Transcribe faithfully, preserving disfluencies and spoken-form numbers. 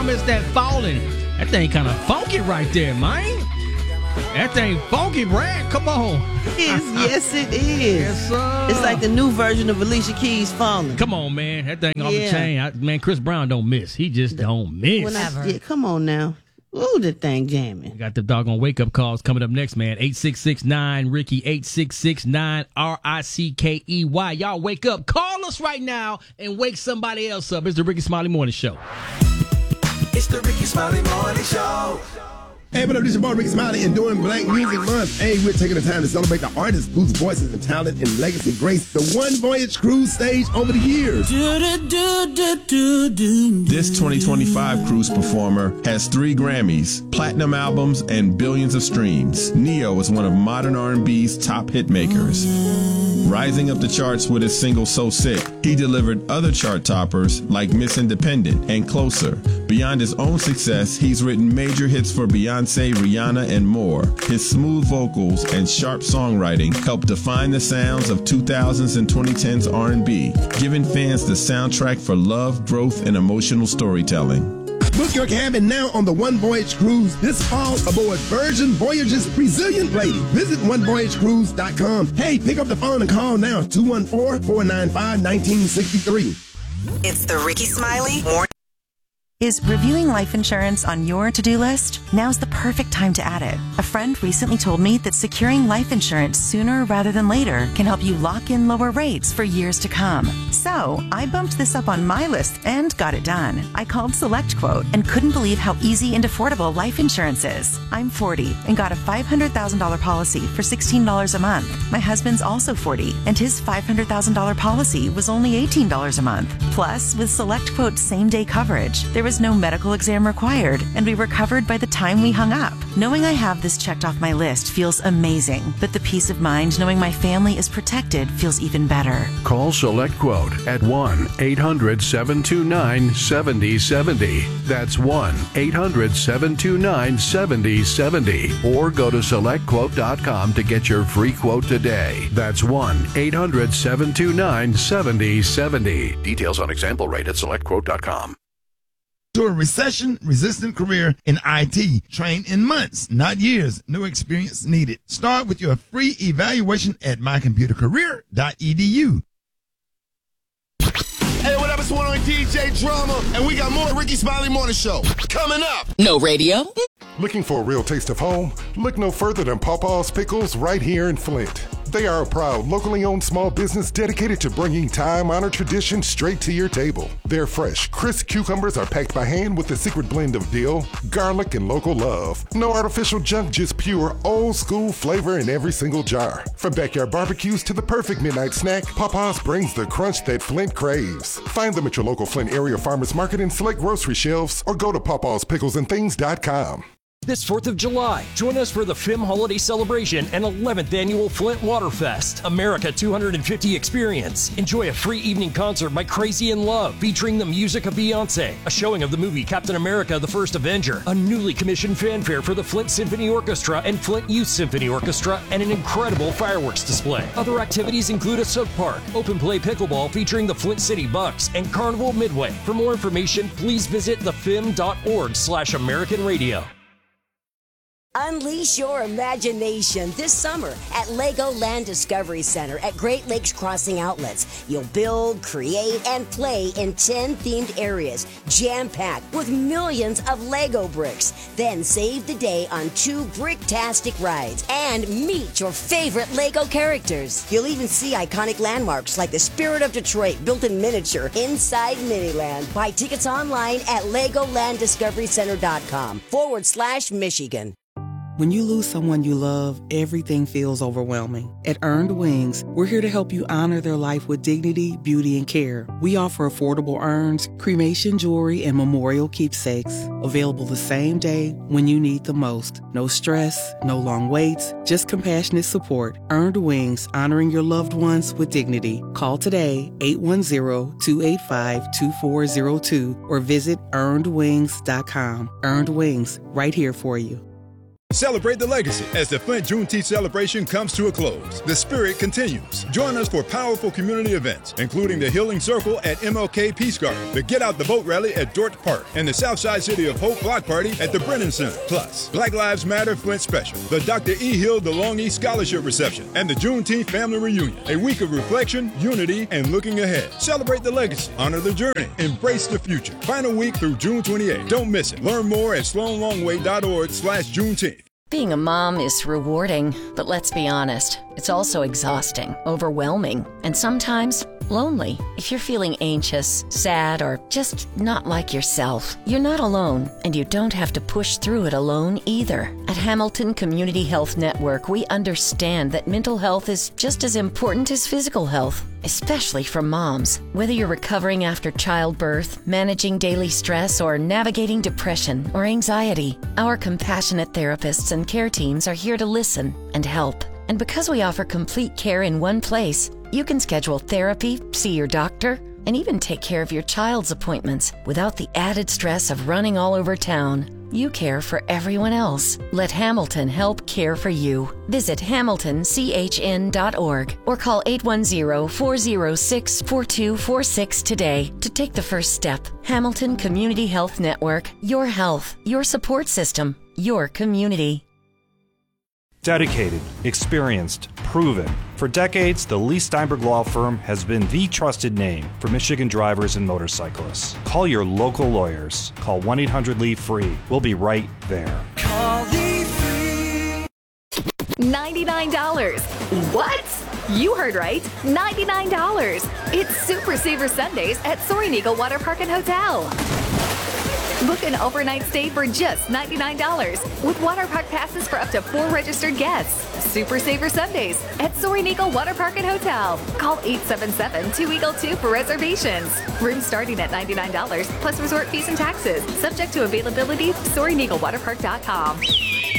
Promise That Falling. That thing kind of funky right there, man. That thing funky, Brad. Come on. It is. Yes, it is. Yes, sir. It's like the new version of Alicia Keys' Falling. Come on, man. That thing off Yeah. the chain. I, man, Chris Brown don't miss. He just don't miss. When I, yeah, come on now. Ooh, the thing jamming. We got the doggone wake-up calls coming up next, man. eight six six nine Ricky, eight six six nine R I C K E Y. Y'all wake up. Call us right now and wake somebody else up. It's the Ricky Smiley Morning Show. It's the Ricky Smiley Morning Show. Hey, what up, this your boy Ricky Smiley, and during Black Music Month, hey, we're taking the time to celebrate the artists whose voices and talent and legacy grace the One Voyage Cruise stage over the years. This twenty twenty-five cruise performer has three Grammys, platinum albums, and billions of streams. Neo is one of modern R and B's top hit makers. Rising up the charts with his single So Sick, he delivered other chart toppers like Miss Independent and Closer. Beyond his own success, he's written major hits for Beyonce, Rihanna, and more. His smooth vocals and sharp songwriting helped define the sounds of two thousands and twenty tens R and B, giving fans the soundtrack for love, growth, and emotional storytelling. Book your cabin now on the One Voyage Cruise this fall aboard Virgin Voyage's Resilient Lady. Visit one voyage cruise dot com. Hey, pick up the phone and call now, two one four, four nine five, one nine six three. It's the Ricky Smiley Morning. Is reviewing life insurance on your to-do list? Now's the perfect time to add it. A friend recently told me that securing life insurance sooner rather than later can help you lock in lower rates for years to come. So I bumped this up on my list and got it done. I called SelectQuote and couldn't believe how easy and affordable life insurance is. I'm forty and got a five hundred thousand dollars policy for sixteen dollars a month. My husband's also forty and his five hundred thousand dollars policy was only eighteen dollars a month. Plus, with SelectQuote's same-day coverage, there was no medical exam required, and we were covered by the time we hung up. Knowing I have this checked off my list feels amazing, but the peace of mind knowing my family is protected feels even better. Call SelectQuote at one eight hundred, seven two nine, seven zero seven zero. That's one eight hundred, seven two nine, seven zero seven zero. Or go to select quote dot com to get your free quote today. That's one eight hundred, seven two nine, seven zero seven zero. Details on example rate at select quote dot com. To a recession-resistant career in I T. Train in months, not years. No experience needed. Start with your free evaluation at my computer career dot e d u. Hey, what up? It's one on D J Drama, and we got more Ricky Smiley Morning Show coming up. No radio? Looking for a real taste of home? Look no further than Pawpaw's Pickles right here in Flint. They are a proud, locally owned small business dedicated to bringing time-honored tradition straight to your table. Their fresh, crisp cucumbers are packed by hand with a secret blend of dill, garlic, and local love. No artificial junk, just pure, old-school flavor in every single jar. From backyard barbecues to the perfect midnight snack, Pawpaw's brings the crunch that Flint craves. Find them at your local Flint area farmers market and select grocery shelves, or go to pawpaws pickles and things dot com. This fourth of July, join us for the F I M Holiday Celebration and eleventh Annual Flint Waterfest, America two hundred fifty Experience. Enjoy a free evening concert by Crazy in Love, featuring the music of Beyonce, a showing of the movie Captain America the First Avenger, a newly commissioned fanfare for the Flint Symphony Orchestra and Flint Youth Symphony Orchestra, and an incredible fireworks display. Other activities include a soak park, open play pickleball featuring the Flint City Bucks, and Carnival Midway. For more information, please visit the fim dot org slash American Radio. Unleash your imagination this summer at Legoland Discovery Center at Great Lakes Crossing Outlets. You'll build, create, and play in ten themed areas, jam-packed with millions of Lego bricks. Then save the day on two bricktastic rides and meet your favorite Lego characters. You'll even see iconic landmarks like the Spirit of Detroit built in miniature inside Miniland. Buy tickets online at Legoland Discovery Center dot com forward slash Michigan. When you lose someone you love, everything feels overwhelming. At Earned Wings, we're here to help you honor their life with dignity, beauty, and care. We offer affordable urns, cremation jewelry, and memorial keepsakes. Available the same day when you need the most. No stress, no long waits, just compassionate support. Earned Wings, honoring your loved ones with dignity. Call today, eight one zero, two eight five, two four zero two, or visit earned wings dot com. Earned Wings, right here for you. Celebrate the legacy as the Flint Juneteenth celebration comes to a close. The spirit continues. Join us for powerful community events, including the Healing Circle at M L K Peace Garden, the Get Out the Vote rally at Dort Park, and the Southside City of Hope Block Party at the Brennan Center. Plus, Black Lives Matter Flint Special, the Doctor E. Hill DeLonghi Scholarship Reception, and the Juneteenth Family Reunion. A week of reflection, unity, and looking ahead. Celebrate the legacy, honor the journey, embrace the future. Final week through June twenty-eighth. Don't miss it. Learn more at sloan longway dot org slash Juneteenth. Being a mom is rewarding, but let's be honest, it's also exhausting, overwhelming, and sometimes lonely. If you're feeling anxious, sad, or just not like yourself, you're not alone, and you don't have to push through it alone either. At Hamilton Community Health Network, we understand that mental health is just as important as physical health, especially for moms. Whether you're recovering after childbirth, managing daily stress, or navigating depression or anxiety, our compassionate therapists and care teams are here to listen and help. And because we offer complete care in one place, you can schedule therapy, see your doctor, and even take care of your child's appointments without the added stress of running all over town. You care for everyone else. Let Hamilton help care for you. Visit hamilton c h n dot org or call eight one zero, four zero six, four two four six today to take the first step. Hamilton Community Health Network. Your health, your support system, your community. Dedicated, experienced, proven. For decades, the Lee Steinberg Law Firm has been the trusted name for Michigan drivers and motorcyclists. Call your local lawyers. Call one eight hundred Lee free. We'll be right there. Call Lee free. ninety-nine dollars. What? You heard right. ninety-nine dollars. It's Super Saver Sundays at Soaring Eagle Water Park and Hotel. Book an overnight stay for just ninety-nine dollars with water park passes for up to four registered guests. Super Saver Sundays at Soaring Eagle Water Park and Hotel. Call eight seven seven, two eagle two for reservations. Rooms starting at ninety-nine dollars plus resort fees and taxes. Subject to availability. Soaring Eagle Water Park dot com.